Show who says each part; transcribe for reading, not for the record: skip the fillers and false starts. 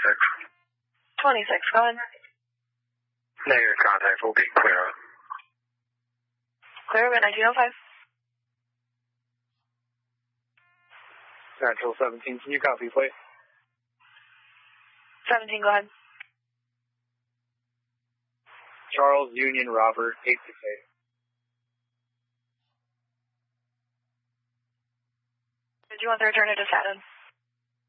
Speaker 1: 26, go ahead.
Speaker 2: Negative contact, will be clear.
Speaker 1: Clear at 1905.
Speaker 2: Central 17, can you copy, please?
Speaker 1: 17, go ahead.
Speaker 2: Charles Union Robert, 868.
Speaker 1: Did you want to return it to Saturn?